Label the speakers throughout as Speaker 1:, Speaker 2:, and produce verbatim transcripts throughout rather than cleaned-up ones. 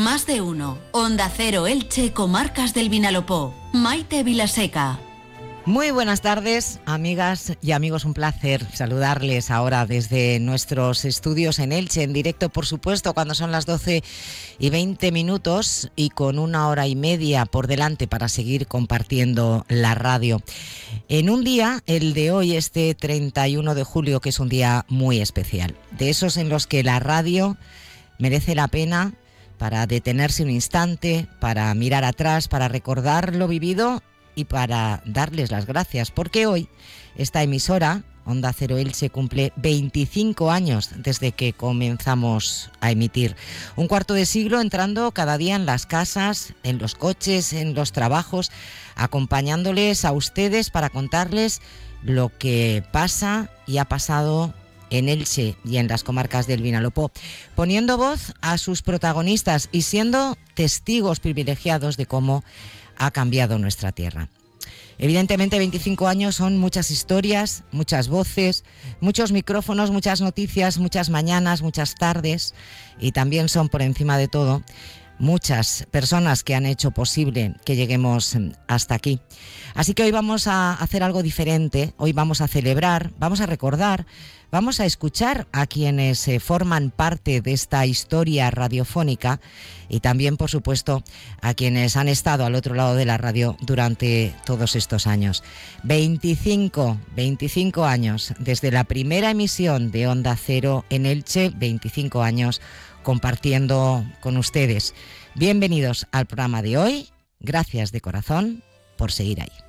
Speaker 1: Más de uno. Onda Cero Elche, Comarcas del Vinalopó. Maite Vilaseca.
Speaker 2: Muy buenas tardes, amigas y amigos, un placer saludarles ahora desde nuestros estudios en Elche, en directo, por supuesto, cuando son las doce y veinte minutos y con una hora y media por delante para seguir compartiendo la radio. En un día, el de hoy, este treinta y uno de julio, que es un día muy especial, de esos en los que la radio merece la pena para detenerse un instante, para mirar atrás, para recordar lo vivido y para darles las gracias, porque hoy esta emisora, Onda Cero Elche, cumple veinticinco años desde que comenzamos a emitir. Un cuarto de siglo entrando cada día en las casas, en los coches, en los trabajos, acompañándoles a ustedes para contarles lo que pasa y ha pasado en Elche y en las comarcas del Vinalopó, poniendo voz a sus protagonistas y siendo testigos privilegiados de cómo ha cambiado nuestra tierra. Evidentemente, veinticinco años son muchas historias, muchas voces, muchos micrófonos, muchas noticias, muchas mañanas, muchas tardes, y también son, por encima de todo, muchas personas que han hecho posible que lleguemos hasta aquí. Así que hoy vamos a hacer algo diferente, hoy vamos a celebrar, vamos a recordar, vamos a escuchar a quienes eh, forman parte de esta historia radiofónica y también, por supuesto, a quienes han estado al otro lado de la radio durante todos estos años. veinticinco, veinticinco años desde la primera emisión de Onda Cero en Elche, veinticinco años compartiendo con ustedes. Bienvenidos al programa de hoy. Gracias de corazón por seguir ahí.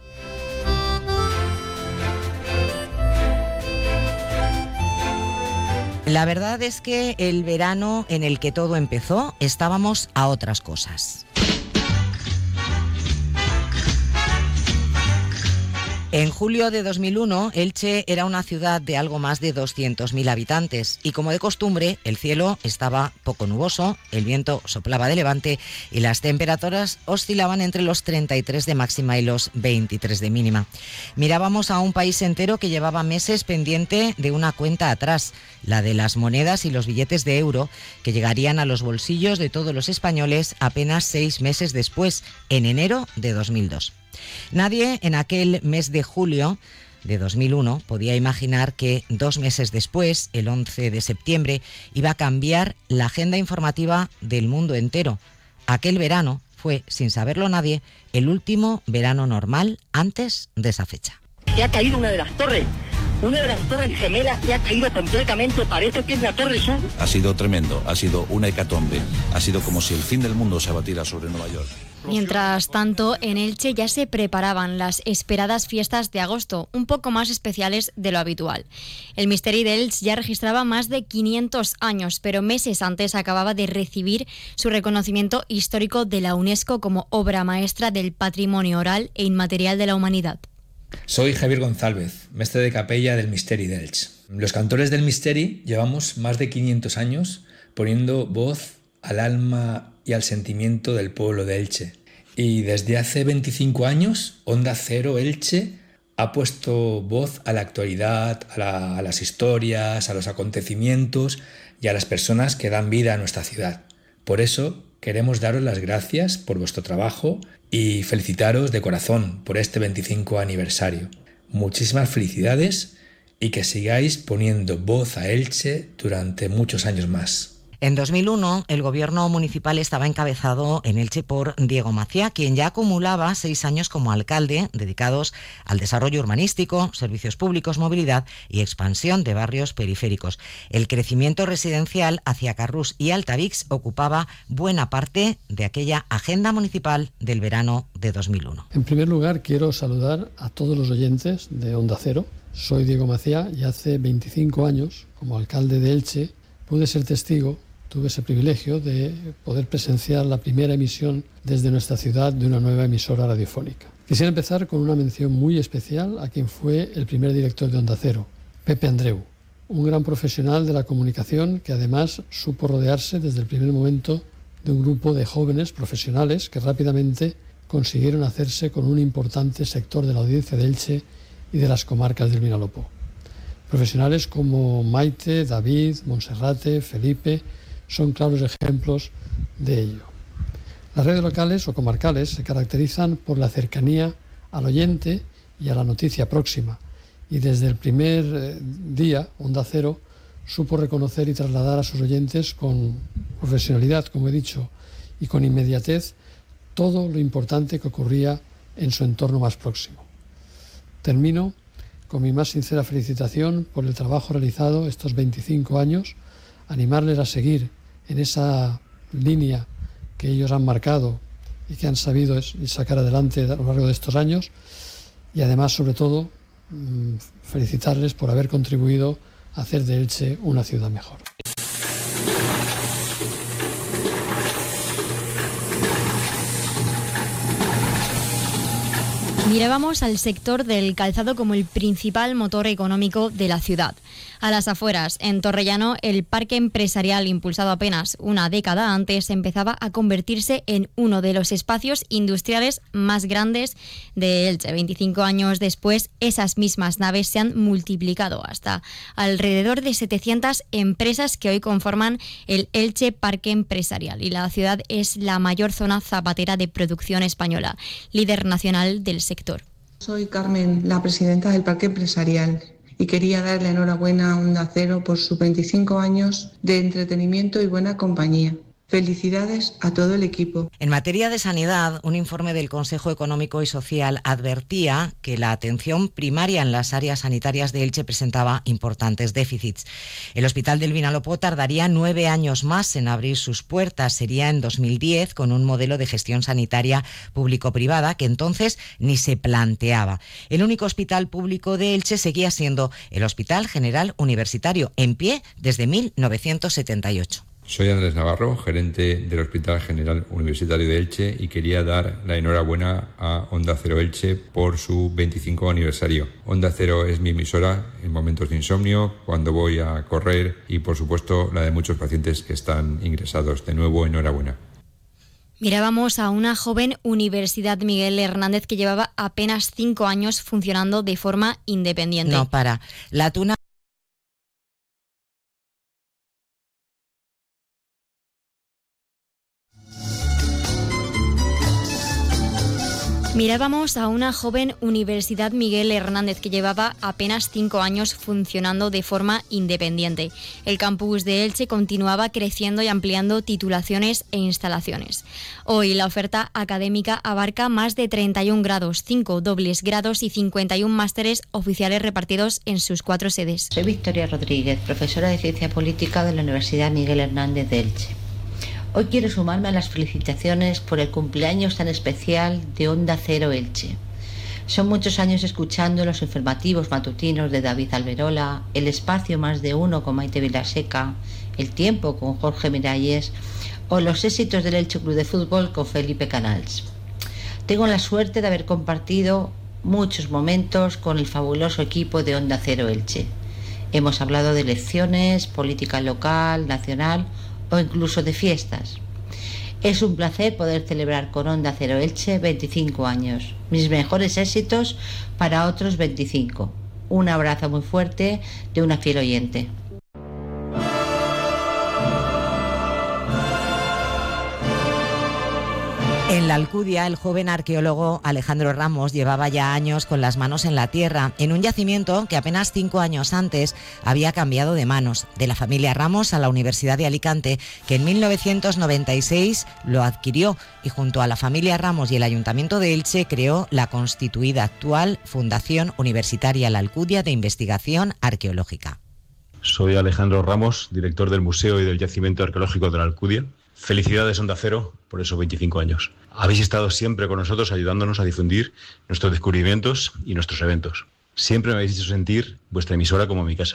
Speaker 2: La verdad es que el verano en el que todo empezó, estábamos a otras cosas. En julio de dos mil uno, Elche era una ciudad de algo más de doscientos mil habitantes y, como de costumbre, el cielo estaba poco nuboso, el viento soplaba de levante y las temperaturas oscilaban entre los treinta y tres de máxima y los veintitrés de mínima. Mirábamos a un país entero que llevaba meses pendiente de una cuenta atrás, la de las monedas y los billetes de euro, que llegarían a los bolsillos de todos los españoles apenas seis meses después, en enero de dos mil dos. Nadie en aquel mes de julio de dos mil uno podía imaginar que dos meses después, el once de septiembre, iba a cambiar la agenda informativa del mundo entero. Aquel verano fue, sin saberlo nadie, el último verano normal antes de esa fecha.
Speaker 3: Se ha caído una de las torres, una de las torres gemelas que ha caído completamente, parece que es la Torre Sur.
Speaker 4: Ha sido tremendo, ha sido una hecatombe, ha sido como si el fin del mundo se abatiera sobre Nueva York.
Speaker 5: Mientras tanto, en Elche ya se preparaban las esperadas fiestas de agosto, un poco más especiales de lo habitual. El Misteri de Elche ya registraba más de quinientos años, pero meses antes acababa de recibir su reconocimiento histórico de la UNESCO como obra maestra del patrimonio oral e inmaterial de la humanidad.
Speaker 6: Soy Javier González, mestre de capella del Misteri de Elche. Los cantores del Misteri llevamos más de quinientos años poniendo voz al alma y al sentimiento del pueblo de Elche. Y desde hace veinticinco años, Onda Cero Elche ha puesto voz a la actualidad, a, la, a las historias, a los acontecimientos y a las personas que dan vida a nuestra ciudad. Por eso queremos daros las gracias por vuestro trabajo y felicitaros de corazón por este veinticinco aniversario. Muchísimas felicidades y que sigáis poniendo voz a Elche durante muchos años más.
Speaker 2: En dos mil uno, el gobierno municipal estaba encabezado en Elche por Diego Maciá, quien ya acumulaba seis años como alcalde dedicados al desarrollo urbanístico, servicios públicos, movilidad y expansión de barrios periféricos. El crecimiento residencial hacia Carrús y Altavix ocupaba buena parte de aquella agenda municipal del verano de dos mil uno.
Speaker 7: En primer lugar, quiero saludar a todos los oyentes de Onda Cero. Soy Diego Maciá y hace veinticinco años, como alcalde de Elche, pude ser testigo. Tuve ese privilegio de poder presenciar la primera emisión desde nuestra ciudad de una nueva emisora radiofónica. Quisiera empezar con una mención muy especial a quien fue el primer director de Onda Cero, Pepe Andreu, un gran profesional de la comunicación que además supo rodearse desde el primer momento de un grupo de jóvenes profesionales que rápidamente consiguieron hacerse con un importante sector de la audiencia de Elche y de las comarcas del Vinalopó. Profesionales como Maite, David, Monserrate, Felipe son claros ejemplos de ello. Las redes locales o comarcales se caracterizan por la cercanía al oyente y a la noticia próxima. Y desde el primer eh, día, Onda Cero supo reconocer y trasladar a sus oyentes con profesionalidad, como he dicho, y con inmediatez todo lo importante que ocurría en su entorno más próximo. Termino con mi más sincera felicitación por el trabajo realizado estos veinticinco años, animarles a seguir en esa línea que ellos han marcado y que han sabido sacar adelante a lo largo de estos años, y además, sobre todo, felicitarles por haber contribuido a hacer de Elche una ciudad mejor.
Speaker 5: Mirábamos al sector del calzado como el principal motor económico de la ciudad. A las afueras, en Torrellano, el parque empresarial, impulsado apenas una década antes, empezaba a convertirse en uno de los espacios industriales más grandes de Elche. veinticinco años después, esas mismas naves se han multiplicado hasta alrededor de setecientas empresas que hoy conforman el Elche Parque Empresarial. Y la ciudad es la mayor zona zapatera de producción española, líder nacional del sector.
Speaker 8: Soy Carmen, la presidenta del Parque Empresarial, y quería darle enhorabuena a Onda Cero por sus veinticinco años de entretenimiento y buena compañía. Felicidades a todo el equipo.
Speaker 2: En materia de sanidad, un informe del Consejo Económico y Social advertía que la atención primaria en las áreas sanitarias de Elche presentaba importantes déficits. El Hospital del Vinalopó tardaría nueve años más en abrir sus puertas. Sería en dos mil diez, con un modelo de gestión sanitaria público-privada que entonces ni se planteaba. El único hospital público de Elche seguía siendo el Hospital General Universitario, en pie desde mil novecientos setenta y ocho.
Speaker 9: Soy Andrés Navarro, gerente del Hospital General Universitario de Elche, y quería dar la enhorabuena a Onda Cero Elche por su veinticinco aniversario. Onda Cero es mi emisora en momentos de insomnio, cuando voy a correr y, por supuesto, la de muchos pacientes que están ingresados. De nuevo, enhorabuena.
Speaker 5: Mirábamos a una joven Universidad Miguel Hernández que llevaba apenas cinco años funcionando de forma independiente.
Speaker 2: No, para. La Tuna.
Speaker 5: Mirábamos a una joven Universidad Miguel Hernández que llevaba apenas cinco años funcionando de forma independiente. El campus de Elche continuaba creciendo y ampliando titulaciones e instalaciones. Hoy la oferta académica abarca más de treinta y un grados, cinco dobles grados y cincuenta y un másteres oficiales repartidos en sus cuatro sedes.
Speaker 10: Soy Victoria Rodríguez, profesora de Ciencia Política de la Universidad Miguel Hernández de Elche. Hoy quiero sumarme a las felicitaciones por el cumpleaños tan especial de Onda Cero Elche. Son muchos años escuchando los informativos matutinos de David Alberola, el espacio Más de Uno con Maite Vilaseca, El Tiempo con Jorge Miralles o los éxitos del Elche Club de Fútbol con Felipe Canals. Tengo la suerte de haber compartido muchos momentos con el fabuloso equipo de Onda Cero Elche. Hemos hablado de elecciones, política local, nacional o incluso de fiestas. Es un placer poder celebrar con Onda Cero Elche veinticinco años. Mis mejores éxitos para otros veinticinco. Un abrazo muy fuerte de una fiel oyente.
Speaker 2: En la Alcudia, el joven arqueólogo Alejandro Ramos llevaba ya años con las manos en la tierra, en un yacimiento que apenas cinco años antes había cambiado de manos, de la familia Ramos a la Universidad de Alicante, que en mil novecientos noventa y seis lo adquirió y junto a la familia Ramos y el Ayuntamiento de Elche creó la constituida actual Fundación Universitaria La Alcudia de Investigación Arqueológica.
Speaker 11: Soy Alejandro Ramos, director del Museo y del Yacimiento Arqueológico de la Alcudia. Felicidades, Onda Cero, por esos veinticinco años. Habéis estado siempre con nosotros ayudándonos a difundir nuestros descubrimientos y nuestros eventos. Siempre me habéis hecho sentir vuestra emisora como mi casa.